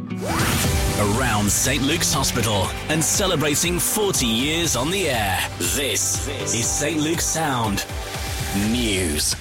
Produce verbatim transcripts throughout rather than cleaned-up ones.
Around Saint Luke's Hospital and celebrating forty years on the air. This is Saint Luke's Sound News.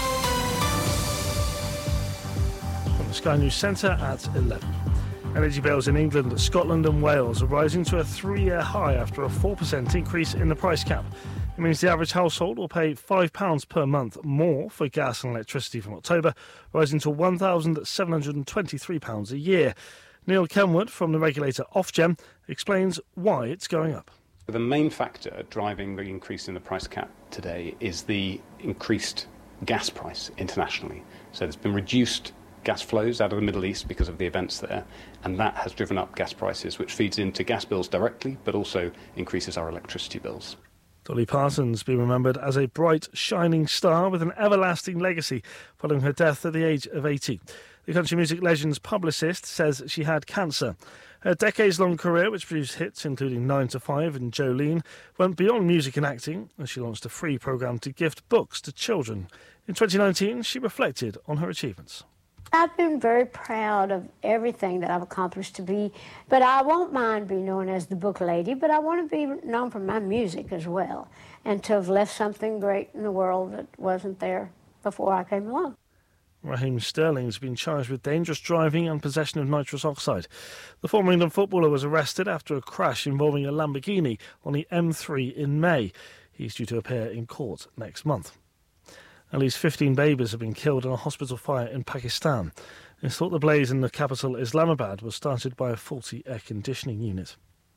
From the Sky News Centre at eleven. Energy bills in England, Scotland and Wales are rising to a three-year high after a four percent increase in the price cap. It means the average household will pay five pounds per month more for gas and electricity from October, rising to one thousand seven hundred twenty-three pounds a year. Neil Kenwood from the regulator Ofgem explains why it's going up. The main factor driving the increase in the price cap today is the increased gas price internationally. So there's been reduced gas flows out of the Middle East because of the events there, and that has driven up gas prices, which feeds into gas bills directly, but also increases our electricity bills. Dolly Parton's been remembered as a bright, shining star with an everlasting legacy following her death at the age of eighty. The country music legend's publicist says she had cancer. Her decades-long career, which produced hits including nine to five and Jolene, went beyond music and acting as she launched a free programme to gift books to children. In twenty nineteen, she reflected on her achievements. I've been very proud of everything that I've accomplished to be, but I won't mind being known as the book lady, but I want to be known for my music as well, and to have left something great in the world that wasn't there before I came along. Raheem Sterling's been charged with dangerous driving and possession of nitrous oxide. The former England footballer was arrested after a crash involving a Lamborghini on the M three in May. He's due to appear in court next month. At least fifteen babies have been killed in a hospital fire in Pakistan. It's thought the blaze in the capital, Islamabad, was started by a faulty air conditioning unit.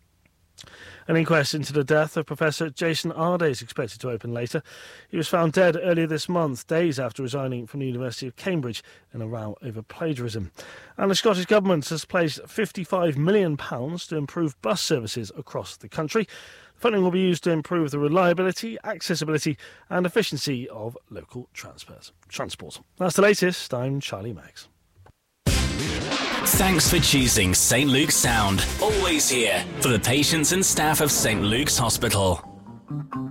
An inquest into the death of Professor Jason Arde is expected to open later. He was found dead earlier this month, days after resigning from the University of Cambridge in a row over plagiarism. And the Scottish Government has placed fifty-five million pounds to improve bus services across the country. Funding will be used to improve the reliability, accessibility and efficiency of local transport. That's the latest. I'm Charlie Maggs. Thanks for choosing Saint Luke's Sound. Always here for the patients and staff of Saint Luke's Hospital.